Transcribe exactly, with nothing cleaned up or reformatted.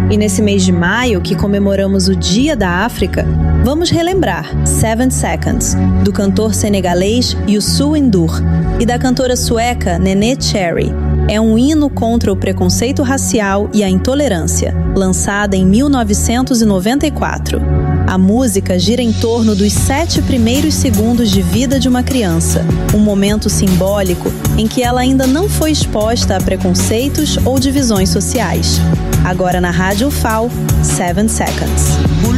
E nesse mês de maio, que comemoramos o Dia da África, vamos relembrar Seven Seconds, do cantor senegalês Youssou N'Dour e da cantora sueca Neneh Cherry. É um hino contra o preconceito racial e a intolerância, lançada em mil novecentos e noventa e quatro. A música gira em torno dos sete primeiros segundos de vida de uma criança, um momento simbólico em que ela ainda não foi exposta a preconceitos ou divisões sociais. Agora na Rádio U F A O, Seven Seconds.